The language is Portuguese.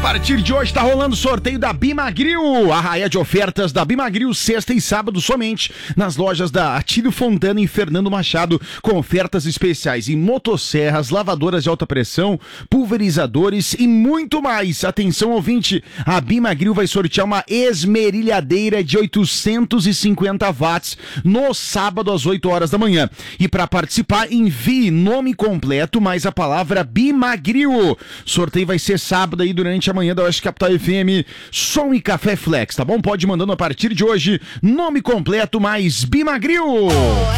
partir de hoje tá rolando o sorteio da Bimagril, a raia de ofertas da Bimagril, sexta e sábado somente, nas lojas da Atílio Fontana e Fernando Machado, com ofertas especiais em motosserras, lavadoras de alta pressão, pulverizadores e muito mais. Atenção, ouvinte, a Bimagril vai sortear uma esmerilhadeira de 850 watts no sábado às 8 horas da manhã. E para participar, envie nome completo mais a palavra Bimagril. Sorteio vai ser sábado aí durante a manhã da Oeste Capital FM, som e café flex, tá bom? Pode ir mandando a partir de hoje, nome completo mais Bimagril.